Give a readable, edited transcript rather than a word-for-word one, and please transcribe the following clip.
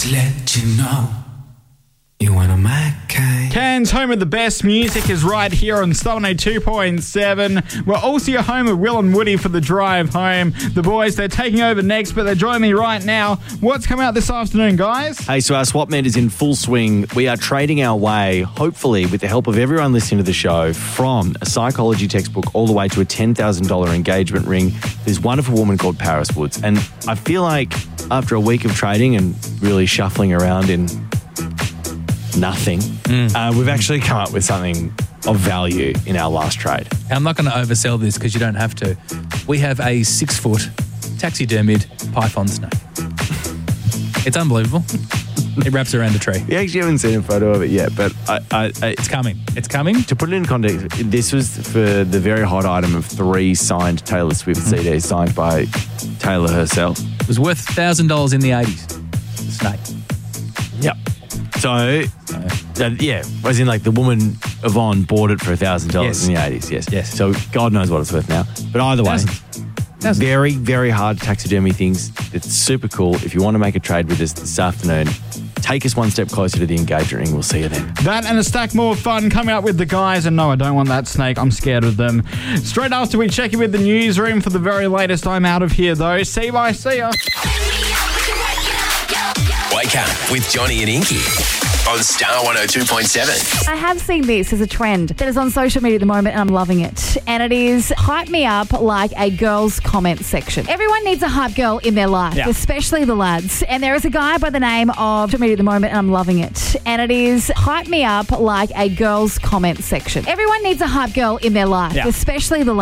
to let you know you one of my kind. Cairns, home of the best music, is right here on Star 102.7. We're also your home of Will and Woody for the drive home. The boys, they're taking over next, but they're joining me right now. What's coming out this afternoon, guys? Hey, so our swap meet is in full swing. We are trading our way, hopefully with the help of everyone listening to the show, from a psychology textbook all the way to a $10,000 engagement ring. This wonderful woman called Paris Woods. And I feel like after a week of trading and really shuffling around in nothing, we've actually come up with something of value in our last trade. I'm not going to oversell this because you don't have to. We have a 6-foot taxidermied python snake. It's unbelievable. It wraps around a tree. We actually haven't seen a photo of it yet, but It's coming. It's coming. to put it in context, this was for the very hot item of 3 signed Taylor Swift CDs signed by Taylor herself. It was worth $1,000 in the 80s. The snake. Yep. So, as in like the woman Yvonne bought it for $1,000 Yes. in the 80s. Yes. Yes. So God knows what it's worth now. But either way, Thousands. very, very hard taxidermy things. It's super cool. If you want to make a trade with us this afternoon, take us one step closer to the engagement ring. We'll see you then. That and a stack more fun coming up with the guys. And no, I don't want that snake. I'm scared of them. Straight after we check in with the newsroom for the very latest. I'm out of here, though. See ya. Wake up with Johnny and Inky on Star 102.7. I have seen this as a trend that is on social media at the moment, and I'm loving it. And it is hype me up like a girl's comment section. Everyone needs a hype girl in their life, especially the lads. And there is a guy by the name of social media at the moment, and I'm loving it. And it is hype me up like a girl's comment section. Everyone needs a hype girl in their life, especially the lads.